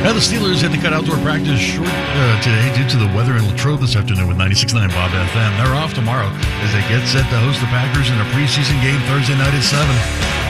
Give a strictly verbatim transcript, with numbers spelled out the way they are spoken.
Now, the Steelers had to cut outdoor practice short uh, today due to the weather in Latrobe this afternoon with ninety-six point nine Bob F M. They're off tomorrow as they get set to host the Packers in a preseason game Thursday night at seven.